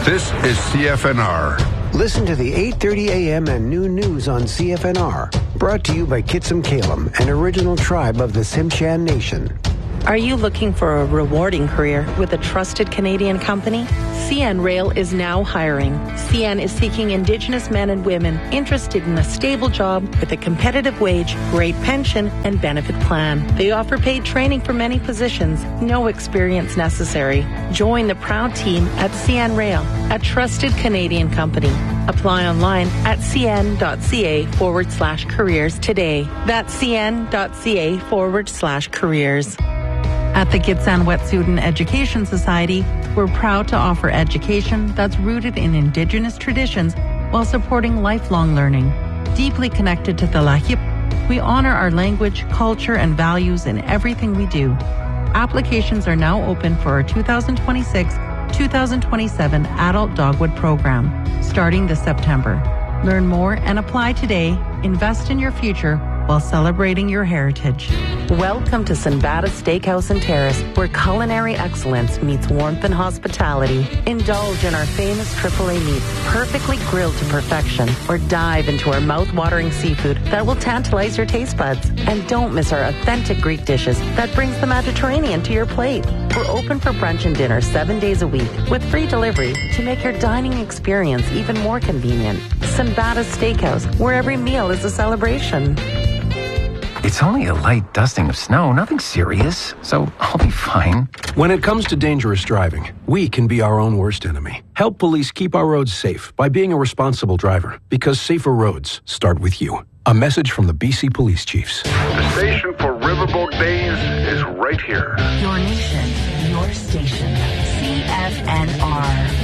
This is CFNR. Listen to the 8:30 a.m. and noon news on CFNR. Brought to you by Kitsum Kalem, an original tribe of the Tsimshian Nation. Are you looking for a rewarding career with a trusted Canadian company? CN Rail is now hiring. CN is seeking Indigenous men and women interested in a stable job with a competitive wage, great pension, and benefit plan. They offer paid training for many positions, no experience necessary. Join the proud team at CN Rail, a trusted Canadian company. Apply online at cn.ca/careers today. That's cn.ca/careers. At the Gitxsan Wet'suwet'en Education Society, we're proud to offer education that's rooted in Indigenous traditions while supporting lifelong learning. Deeply connected to the Lahip, we honor our language, culture, and values in everything we do. Applications are now open for our 2026-2027 Adult Dogwood Program, starting this September. Learn more and apply today. Invest in your future while celebrating your heritage. Welcome to Sinbad Steakhouse and Terrace, where culinary excellence meets warmth and hospitality. Indulge in our famous AAA meats, perfectly grilled to perfection, or dive into our mouth-watering seafood that will tantalize your taste buds. And don't miss our authentic Greek dishes that brings the Mediterranean to your plate. We're open for brunch and dinner 7 days a week with free delivery to make your dining experience even more convenient. Sinbad Steakhouse, where every meal is a celebration. It's only a light dusting of snow, nothing serious, so I'll be fine. When it comes to dangerous driving, we can be our own worst enemy. Help police keep our roads safe by being a responsible driver, because safer roads start with you. A message from the BC Police Chiefs. The station for Riverboat Days is right here. Your nation, your station. CFNR.